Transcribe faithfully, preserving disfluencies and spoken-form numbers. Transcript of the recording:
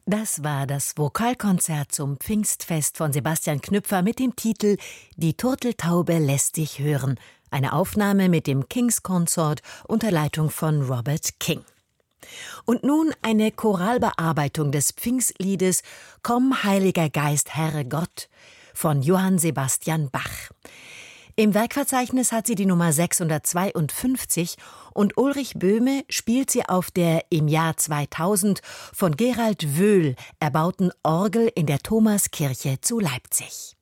Das war das Vokalkonzert zum Pfingstfest von Sebastian Knüpfer mit dem Titel »Die Turteltaube lässt dich hören«, eine Aufnahme mit dem King's Consort unter Leitung von Robert King. Und nun eine Choralbearbeitung des Pfingstliedes »Komm, Heiliger Geist, Herre Gott« von Johann Sebastian Bach. Im Werkverzeichnis hat sie die Nummer sechshundertzweiundfünfzig und Ulrich Böhme spielt sie auf der im Jahr zweitausend von Gerald Wöhl erbauten Orgel in der Thomaskirche zu Leipzig.